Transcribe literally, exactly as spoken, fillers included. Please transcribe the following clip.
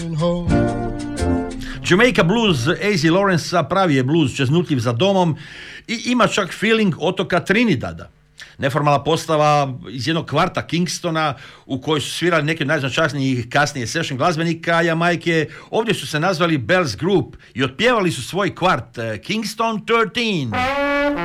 Jamaica Blues A Z Lawrence pravi je blues čeznutljiv za domom i ima čak feeling otoka Trinidada. Neformalna postava iz jednog kvarta Kingstona u kojoj su svirali neki najznačajnijih kasnije session glazbenika Jamajke. Ovdje su se nazvali Bells Group i otpjevali su svoj kvart Kingston trinaest.